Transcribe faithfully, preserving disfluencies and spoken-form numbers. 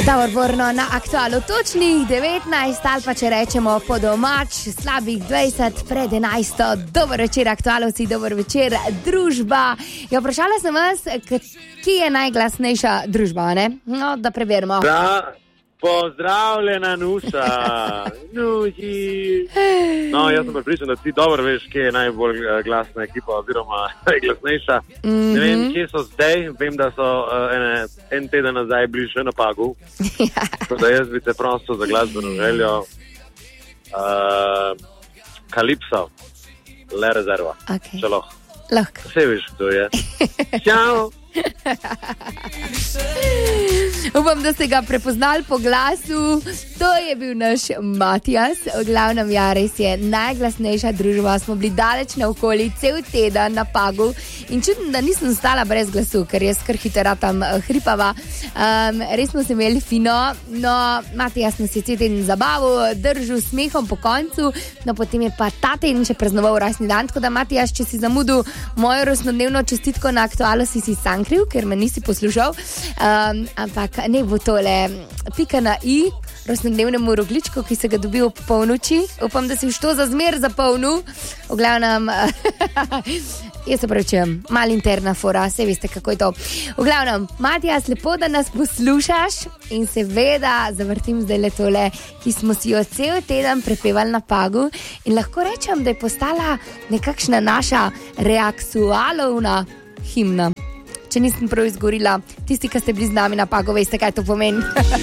Davor Borno na aktualu točnih devetnajst ali pa če rečemo po domač slabih dvajset pred enajsto. Dober večer aktualovci, dober večer družba. Ja, vprašala sem vas, kje je najglasnejša družba, ne? No, da preverimo. Da, pozdravljena Nuša. Nuši. No, jaz sem pripričan, da ti dobro veš, kje je najbolj glasna ekipa oziroma najglasnejša. Mm-hmm. Ne vem, kje so zdaj. Vem, da so uh, ene, en teden nazaj bili še na Pagu. Tako da jaz bi te prosto za glasbeno željo. Uh, Kalipso. Le rezerva. Okay. Če lahko. Lahko. Vse veš, kdo je. Čau. Upam, da ste ga prepoznali po glasu. To je bil naš Matijas. V glavnem, ja, res je najglasnejša družba. Smo bili daleč naokoli, cel teden na Pagu. In čudno, da nisem stala brez glasu, ker jaz kar hitro tam hripava. Um, res smo se imeli fino. No, Matijas nas je cel teden zabavil, držal smehom po koncu. No, potem je pa ta teden še praznoval rojstni dan. Tako da, Matijas, če si zamudil mojo rojstnodnevno čestitko na aktualu, si si sam kriv, ker me nisi poslušal. Um, ampak ne bo tole pika na i rojstnodnevnemu rogličku, ki se ga dobi ob polnoči. Upam, da si što za zmer zapolnil. V glavnem, jaz se pravičujem, mal interna fora, saj veste, kako je to. V glavnem, Matijas, lepo, da nas poslušaš in seveda zavrtim zdaj le tole, ki smo si jo cel teden prepevali na Pagu in lahko rečem, da je postala nekakšna naša reaksualovna himna. Če nisem prav izgorila, tisti, ki ste bili z nami na Pagu, veste, kaj to pomeni.